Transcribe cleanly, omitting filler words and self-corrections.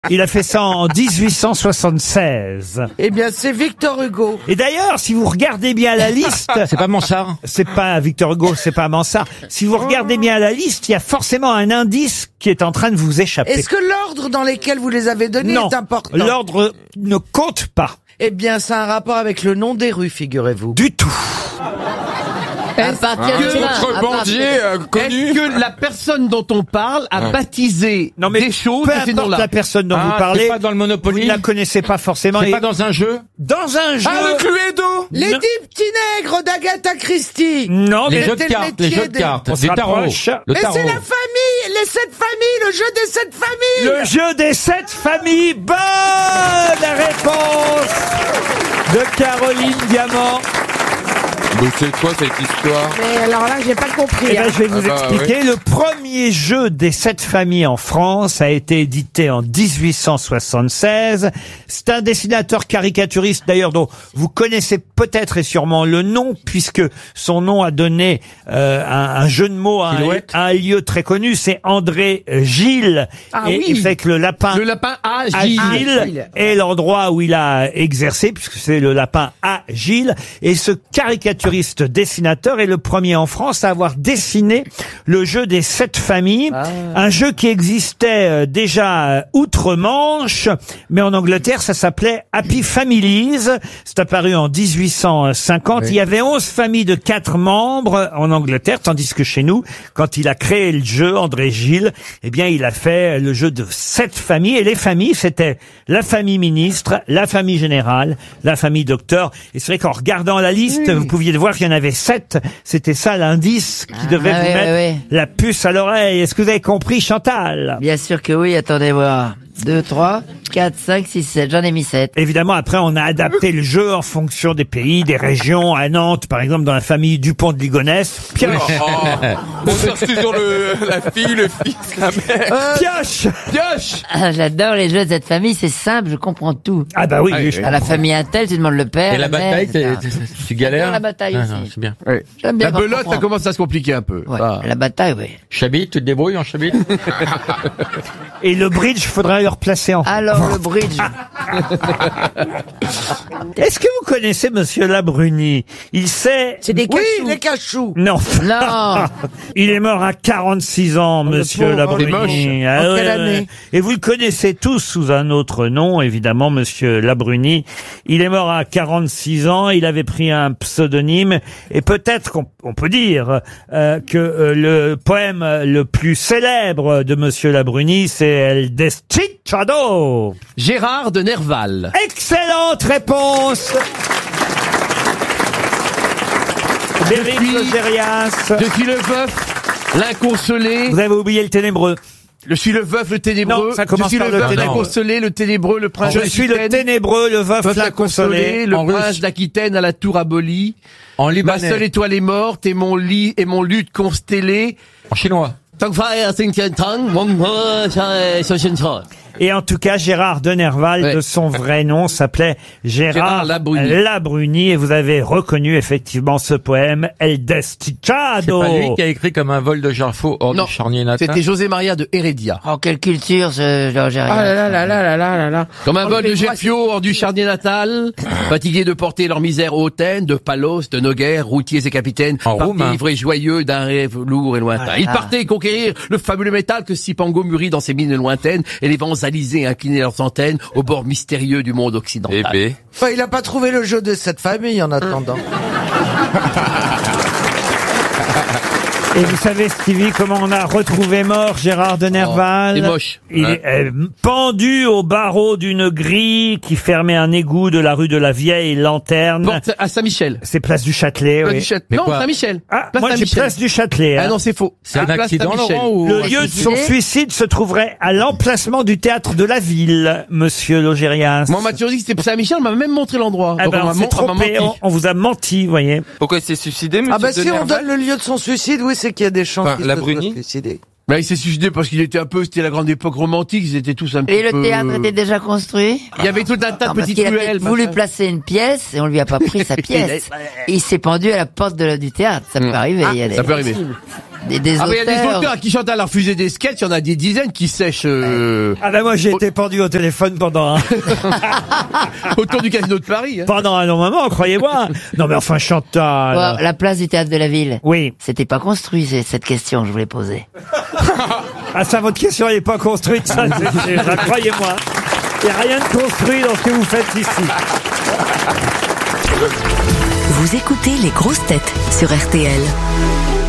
Il a fait ça en 1876. Eh bien, c'est Victor Hugo. Et d'ailleurs, si vous regardez bien la liste... C'est pas Mansart. C'est pas Victor Hugo, c'est pas Mansart. Si vous regardez bien la liste, il y a forcément un indice qui est en train de vous échapper. Est-ce que l'ordre dans lequel vous les avez donnés Non, est important? l'ordre ne compte pas. Eh bien, ça a un rapport avec le nom des rues, figurez-vous. Du tout. À partir de là, Notre bandier connu. est-ce que la personne dont on parle a baptisé Non mais des choses peu de ces importe noms-là? la personne dont vous C'est parlez, pas dans le vous Monopoly. ne la connaissez pas forcément. C'est Et pas dans un jeu. dans un jeu... Ah, le Cluedo. Les Non. 10 petits nègres d'Agatha Christie. Non, Les mais jeux de c'était le cartes, les métier jeux de des- cartes, On se des tarots. rapproche. Le Mais tarot. c'est la famille, les 7 familles, le jeu des 7 familles. le jeu des 7 familles. Bonne réponse de Caroline Diamant. Mais c'est quoi cette histoire? Mais alors là, j'ai pas compris. Eh ben, je vais vous Ah bah, expliquer. Le premier jeu des 7 familles en France a été édité en 1876. C'est un dessinateur caricaturiste, d'ailleurs, dont vous connaissez peut-être et sûrement le nom, puisque son nom a donné un jeu de mots à un lieu très connu. C'est André Gilles. Ah et oui. il fait que le lapin Le lapin agile. Agile est l'endroit où il a exercé, puisque c'est le lapin Agile. Et ce caricaturiste dessinateur est le premier en France à avoir dessiné le jeu des 7 familles. Un jeu qui existait déjà outre-Manche, mais en Angleterre, ça s'appelait Happy Families. C'est apparu en 1850. Il y avait 11 familles de 4 membres en Angleterre, tandis que chez nous, quand il a créé le jeu, André Gilles, eh bien, il a fait le jeu de 7 familles. Et les familles, c'était la famille ministre, la famille générale, la famille docteur. Et c'est vrai qu'en regardant la liste, vous pouviez voir qu'il y en avait 7. C'était ça l'indice qui devait vous mettre la puce à l'oreille. Est-ce que vous avez compris, Chantal? Bien sûr que oui, attendez voir. 2, 3, 4, 5, 6, 7. J'en ai mis 7. Évidemment, après, on a adapté le jeu en fonction des pays, des régions. À Nantes, par exemple, dans la famille Dupont de Ligonnès, Pioche. On cherche toujours la fille, le fils, la mère. Pioche. Pioche. Ah, j'adore les jeux de cette famille, c'est simple, je comprends tout. Ah bah oui, oui. je- À la famille Intel, tu demandes le père. Et la mère, bataille, etc. tu galères. J'adore la bataille Ah, aussi. non, c'est bien. J'aime bien La quand je belote, ça comprends. commence à se compliquer un peu. Ouais, Ah. la bataille, oui. Chabit, tu te débrouilles en chabit? Et le bridge, faudrait le replacer en... Alors, le bridge. Est-ce que vous connaissez Monsieur Labruni? Il sait... C'est des Oui, cachous. les cachous. Non. Non. Il est mort à 46 ans, Monsieur pauvre, Labruni. Ah En quelle ouais. année? Et vous le connaissez tous sous un autre nom, évidemment, Monsieur Labruni. Il est mort à 46 ans. Il avait pris un pseudonyme. Et peut-être qu'on peut dire que le poème le plus célèbre de Monsieur Labruni, c'est El Desticciado. Gérard de Nerval. Excellente réponse. Béric Logérias. Je suis le veuf, l'inconsolé. Vous avez oublié le ténébreux. Je suis le veuf, le ténébreux. Non, ça commence je suis par le le veuf, ténébreux. l'inconsolé, le ténébreux, le prince Je de suis le l'Aquitaine. ténébreux, le veuf Veuf l'inconsolé. le En prince russe. d'Aquitaine à la tour abolie. En Ma libanais. seule étoile est morte et mon lit et mon lutte constellé. En chinois. Et en tout cas, Gérard de Nerval, Ouais. de son vrai nom, s'appelait Gérard Gérard Labruni. Labruni. Et vous avez reconnu effectivement ce poème, El C'est Desticciado. pas lui qui a écrit comme un vol de Jarfo hors Non, du charnier natin. C'était José Maria de Hérédia. Oh, quelle culture, ce Logérias. Ah là là là là là là là là. Comme un vol de Enlevez-moi Gerfio hors du charnier natal, fatigués de porter leur misère hautaine, de Palos, de Noguer, routiers et capitaines, En partis roumain. ivres et joyeux d'un rêve lourd et lointain. Ils partaient conquérir le fabuleux métal que Sipango mûrit dans ses mines lointaines, et les vents alizés inclinaient leurs antennes au bord mystérieux du monde occidental. Bébé. Enfin, il a pas trouvé le jeu de cette famille en attendant. Et vous savez, Stevie, comment on a retrouvé mort Gérard de Nerval? c'est moche. Il est pendu au barreau d'une grille qui fermait un égout de la rue de la Vieille Lanterne. Porte à Saint-Michel. C'est place du Châtelet, Place oui. du Châtelet. Mais Non, quoi Saint-Michel. Ah, Place moi j'ai Saint-Michel. place du Châtelet. Ah hein. non, c'est faux. C'est un Place accident, Saint-Michel. Laurent, ou... Le lieu de son suicide se trouverait à l'emplacement du théâtre de la ville, Monsieur Logérias. Moi, on m'a toujours dit que c'était Saint-Michel, on m'a même montré l'endroit. Ah Donc, ben, on on m'a s'est menti. trompé, on vous a menti, vous voyez. Pourquoi il s'est suicidé, monsieur Ah bah de si on Nerval? donne le lieu de son suicide, oui, c'est qu'il y a des chances Enfin, qu'il la se Bruni. soit suicidé. Bah, il s'est suicidé parce qu'il était un peu, c'était la grande époque romantique, ils étaient tous un petit Et peu... le théâtre était déjà construit? Il y avait tout un tas Non, de parce petites qu'il a ruelles. peut-être voulu machin. placer une pièce et on lui a pas pris sa pièce. Et il s'est pendu à la porte du théâtre. Ça peut arriver. il y a des... Ça peut arriver. des Ah, mais il y a des auteurs. auteurs qui chantent à leur fusée des sketchs, il y en a des dizaines qui sèchent Ah ben moi j'ai été pendu au téléphone pendant autour du casino de Paris. Hein. pendant un long moment, croyez-moi. Non mais enfin Chantal. Bon, la place du théâtre de la ville. Oui. C'était pas construit, c'est cette question que je voulais poser. Ah ça, votre question elle n'est pas construite, ça, ça, croyez-moi. Il n'y a rien de construit dans ce que vous faites ici. Vous écoutez les grosses têtes sur RTL.